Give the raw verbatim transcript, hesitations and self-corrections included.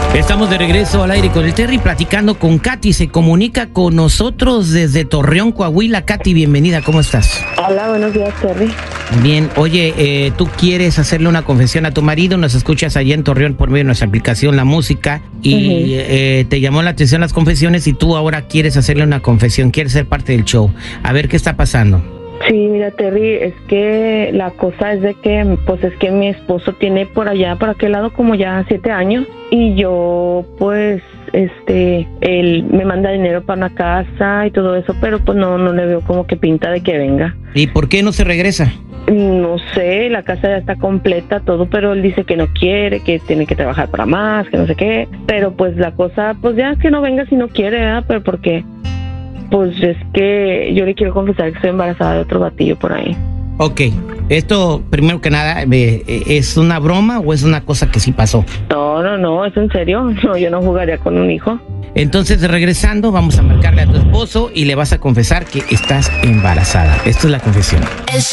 Estamos de regreso al aire con el Terry, platicando con Katy. Se comunica con nosotros desde Torreón, Coahuila. Katy, bienvenida, ¿cómo estás? Hola, buenos días, Terry. Bien, oye, eh, tú quieres hacerle una confesión a tu marido, nos escuchas allá en Torreón por medio de nuestra aplicación La Música y uh-huh. eh, te llamó la atención las confesiones y tú ahora quieres hacerle una confesión, quieres ser parte del show. A ver, ¿qué está pasando? Sí, mira, Terry, es que la cosa es de que, pues es que mi esposo tiene por allá, por aquel lado, como ya siete años y yo, pues, este, él me manda dinero para una casa y todo eso, pero pues no, no le veo como que pinta de que venga. ¿Y por qué no se regresa? No sé, la casa ya está completa, todo, pero él dice que no quiere, que tiene que trabajar para más, que no sé qué, pero pues la cosa, pues ya que no venga si no quiere, ¿verdad? Pero porque, pues es que yo le quiero confesar que estoy embarazada de otro batillo por ahí. Ok, esto, primero que nada, ¿es una broma o es una cosa que sí pasó? No, no, no, es en serio, no, yo no jugaría con un hijo. Entonces, regresando, vamos a marcarle a tu esposo y le vas a confesar que estás embarazada. Esto es la confesión.